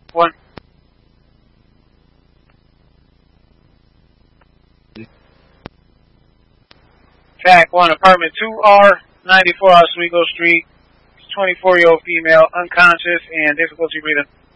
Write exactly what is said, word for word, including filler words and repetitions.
One. Track one, apartment two R, ninety-four Oswego Street, twenty-four-year-old female, unconscious and difficulty breathing.